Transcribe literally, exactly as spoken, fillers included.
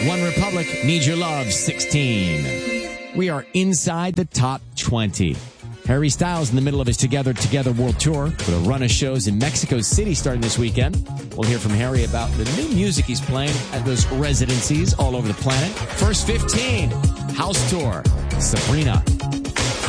One Republic, Need Your Love, sixteen. We are inside the top twenty. Harry Styles in the middle of his Together Together World Tour with a run of shows in Mexico City starting this weekend. We'll hear from Harry about the new music he's playing at those residencies all over the planet. First fifteen, House Tour, Sabrina.